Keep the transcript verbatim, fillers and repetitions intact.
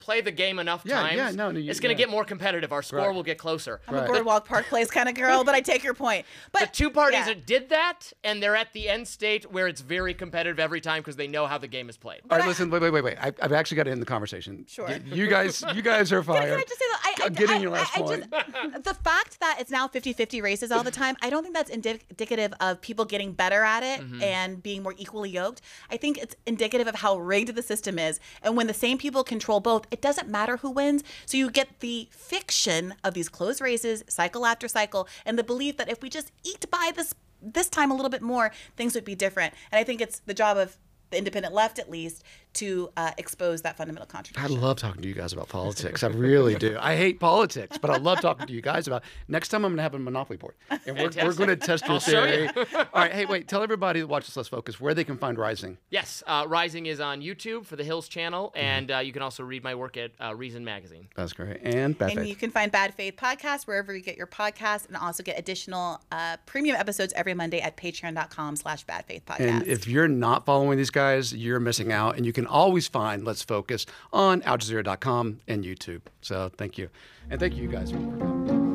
play the game enough Yeah, times, yeah, no, no, you- it's going to yeah. get more competitive. Our score Right. will get closer. I'm Right. a Boardwalk Park Place kind of girl, but I take your point. But The two parties yeah. that did that, and they're at the end state where it's very competitive every time because they know how the game is played. All right, listen, wait, wait, wait, wait. I, I've actually got to end the conversation. Sure. Y- You guys, you guys are Can, fired. can I just say that? I, I, Get in I- your last I- I point. just- the fact that it's now fifty fifty races all the time, I don't think that's indi- indicative of people getting better at it Mm-hmm. and being more equally yoked. I think it's indicative of how rigged the system is. And when the same people control both, it doesn't matter who wins. So you get the fiction of these close races, cycle after cycle, and the belief that if we just eked by this this time a little bit more, things would be different. And I think it's the job of the independent left, at least, to uh, expose that fundamental I contradiction. love talking to you guys about politics. I really do. I hate politics, but I love talking to you guys about it. Next time I'm going to have a Monopoly board. And we're, we're going to test your I'll show theory. you. All right. Hey, wait. Tell everybody that watches Let's Focus where they can find Rising. Yes, uh, Rising is on YouTube for the Hills channel, and uh, you can also read my work at uh, Reason Magazine. That's great. And Bad And Faith. you can find Bad Faith Podcast wherever you get your podcasts, and also get additional uh, premium episodes every Monday at patreon.com slash Bad Faith Podcast. And if you're not following these guys, you're missing out. And you can always find Let's Focus on Al Jazeera dot com and YouTube. So thank you. And thank you guys for coming.